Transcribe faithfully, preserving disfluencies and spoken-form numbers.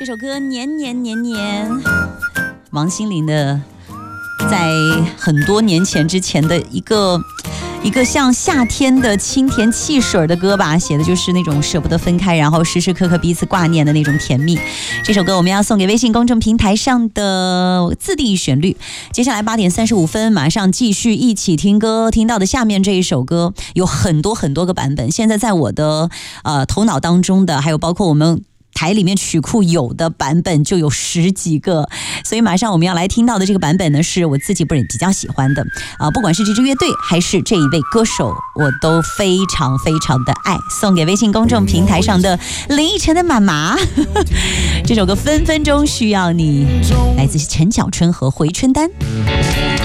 这首歌年年年年，王心凌的，在很多年前之前的一个一个像夏天的清甜汽水的歌吧，写的就是那种舍不得分开，然后时时刻刻彼此挂念的那种甜蜜。这首歌我们要送给微信公众平台上的自定义旋律。接下来八点三十五分，马上继续一起听歌。听到的下面这一首歌有很多很多个版本，现在在我的呃头脑当中的，还有包括我们台里面曲库有的版本就有十几个，所以马上我们要来听到的这个版本呢，是我自己不是比较喜欢的啊、呃，不管是这支乐队还是这一位歌手，我都非常非常的爱。送给微信公众平台上的林依晨的妈妈，这首歌分分钟需要你，来自陈小春和回春丹。